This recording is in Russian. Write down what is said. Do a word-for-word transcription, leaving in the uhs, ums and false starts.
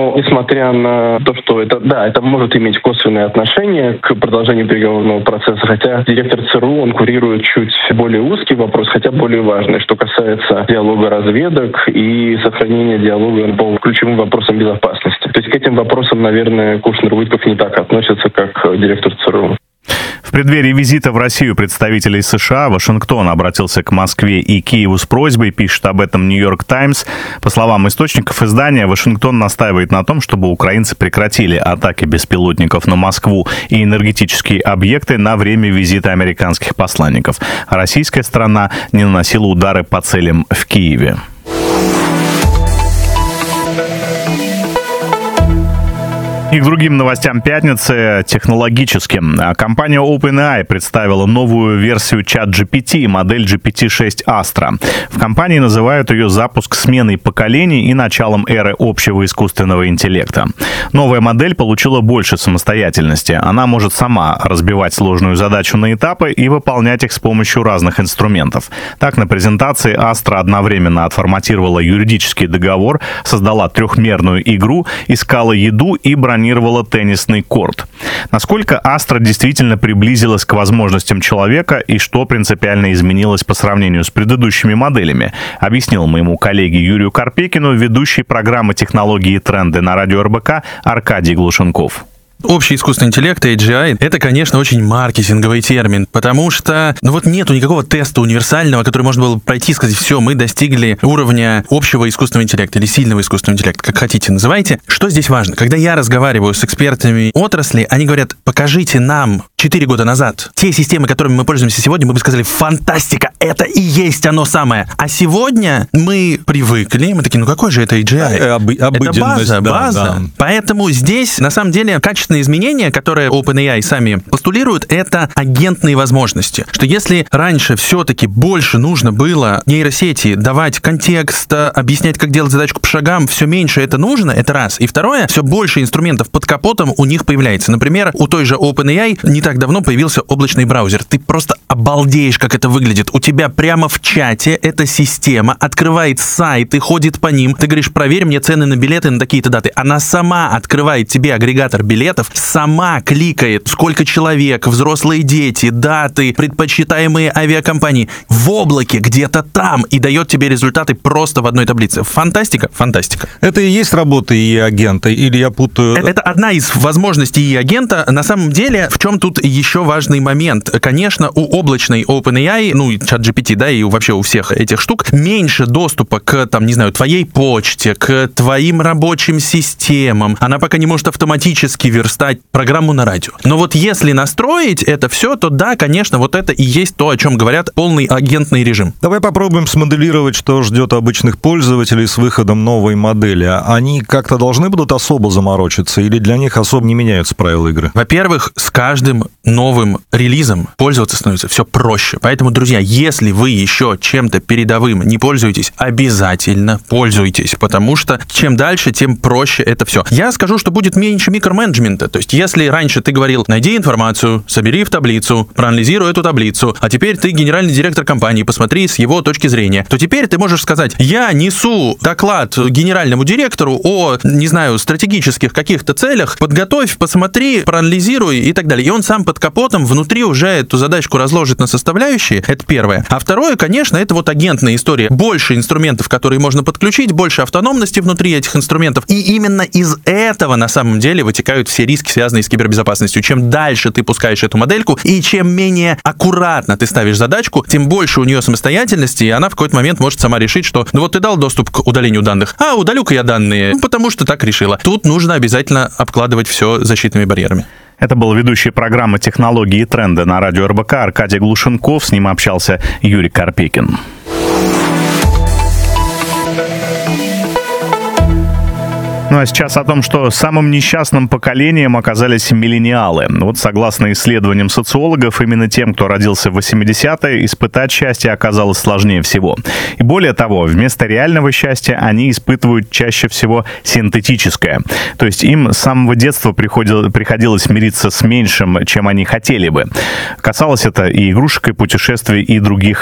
Но, несмотря на то, что это, да, это может иметь косвенное отношение к продолжению переговорного процесса, хотя директор ЦРУ, он курирует чуть более узкий вопрос, хотя более важный, что касается диалога разведок и сохранения диалога по ключевым вопросам безопасности. То есть к этим вопросам, наверное, Кушнер-Витков не так относится, как директор ЦРУ. В преддверии визита в Россию представителей США Вашингтон обратился к Москве и Киеву с просьбой, пишет об этом «Нью-Йорк Таймс». По словам источников издания, Вашингтон настаивает на том, чтобы украинцы прекратили атаки беспилотников на Москву и энергетические объекты на время визита американских посланников. А российская сторона не наносила удары по целям в Киеве. И к другим новостям пятницы, технологическим. Компания OpenAI представила новую версию чат джи пи ти, модель джи пи ти шесть Astra. В компании называют ее запуск сменой поколений и началом эры общего искусственного интеллекта. Новая модель получила больше самостоятельности. Она может сама разбивать сложную задачу на этапы и выполнять их с помощью разных инструментов. Так, на презентации Astra одновременно отформатировала юридический договор, создала трехмерную игру, искала еду и бронировала теннисный корт. Насколько Astra действительно приблизилась к возможностям человека и что принципиально изменилось по сравнению с предыдущими моделями, объяснил моему коллеге Юрию Карпекину ведущий программы «Технологии и тренды» на радио эр бэ ка Аркадий Глушенков. Общий искусственный интеллект, эй джи ай, это, конечно, очень маркетинговый термин, потому что, ну вот нету никакого теста универсального, который можно было пройти и сказать, все, мы достигли уровня общего искусственного интеллекта или сильного искусственного интеллекта, как хотите называйте. Что здесь важно? Когда я разговариваю с экспертами отрасли, они говорят, покажите нам четыре года назад те системы, которыми мы пользуемся сегодня, мы бы сказали, фантастика, это и есть оно самое. А сегодня мы привыкли, мы такие, ну какой же это эй джи ай? Об, это база, да, база. Да. Поэтому здесь, на самом деле, качественные изменения, которые OpenAI сами постулируют, это агентные возможности. Что если раньше все-таки больше нужно было нейросети давать контекст, объяснять, как делать задачку по шагам, все меньше это нужно, это раз. И второе, все больше инструментов под капотом у них появляется. Например, у той же OpenAI не так давно появился облачный браузер. Ты просто обалдеешь, как это выглядит. У тебя прямо в чате эта система открывает сайты, ходит по ним. Ты говоришь, проверь мне цены на билеты на такие-то даты. Она сама открывает тебе агрегатор билетов, сама кликает, сколько человек, взрослые дети, даты, предпочитаемые авиакомпании в облаке где-то там и дает тебе результаты просто в одной таблице. Фантастика? Фантастика. Это и есть работа и ай агента, или я путаю? Это, это одна из возможностей и ай агента. На самом деле, в чем тут еще важный момент? Конечно, у облачной OpenAI, ну и чат джи пи ти, да, и вообще у всех этих штук, меньше доступа к, там, не знаю, твоей почте, к твоим рабочим системам. Она пока не может автоматически верстать программу на радио. Но вот если настроить это все, то да, конечно, вот это и есть то, о чем говорят, полный агентный режим. Давай попробуем смоделировать, что ждет обычных пользователей с выходом новой модели. Они как-то должны будут особо заморочиться или для них особо не меняются правила игры? Во-первых, с каждым новым релизом пользоваться становится все проще. Поэтому, друзья, если вы еще чем-то передовым не пользуетесь, обязательно пользуйтесь, потому что чем дальше, тем проще это все. Я скажу, что будет меньше микроменеджмента. То есть, если раньше ты говорил, найди информацию, собери в таблицу, проанализируй эту таблицу, а теперь ты генеральный директор компании, посмотри с его точки зрения, то теперь ты можешь сказать, я несу доклад генеральному директору о, не знаю, стратегических каких-то целях, подготовь, посмотри, проанализируй и так далее. И он сам под капотом внутри уже эту задачку разложит на составляющие, это первое. А второе, конечно, это вот агентная история. Больше инструментов, которые можно подключить, больше автономности внутри этих инструментов. И именно из этого на самом деле вытекают все риски, связанные с кибербезопасностью. Чем дальше ты пускаешь эту модельку, и чем менее аккуратно ты ставишь задачку, тем больше у нее самостоятельности, и она в какой-то момент может сама решить, что ну вот ты дал доступ к удалению данных, а удалю-ка я данные, ну, потому что так решила. Тут нужно обязательно обкладывать все защитными барьерами. Это был ведущий программы «Технологии и тренды» на радио эр бэ ка Аркадий Глушенков. С ним общался Юрий Карпекин. Ну а сейчас о том, что самым несчастным поколением оказались миллениалы. Вот согласно исследованиям социологов, именно тем, кто родился в восьмидесятые, испытать счастье оказалось сложнее всего. И более того, вместо реального счастья они испытывают чаще всего синтетическое. То есть им с самого детства приходилось мириться с меньшим, чем они хотели бы. Касалось это и игрушек, и путешествий, и других